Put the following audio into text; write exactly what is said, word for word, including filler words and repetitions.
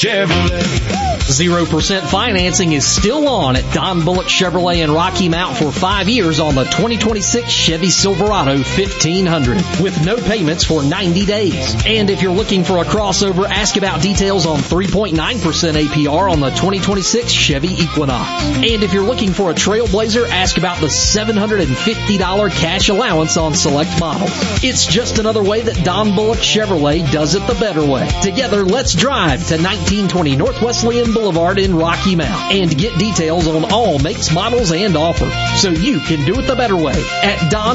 Chevrolet. zero percent financing is still on at Don Bullock Chevrolet in Rocky Mount for five years on the twenty twenty-six Chevy Silverado fifteen hundred with no payments for ninety days. And if you're looking for a crossover, ask about details on three point nine percent A P R on the twenty twenty-six Chevy Equinox. And if you're looking for a Trailblazer, ask about the seven hundred fifty dollars cash allowance on select models. It's just another way that Don Bullock Chevrolet does it the better way. Together, let's drive to nineteen twenty North Wesleyan Boulevard in Rocky Mount and get details on all makes, models, and offers so you can do it the better way at Don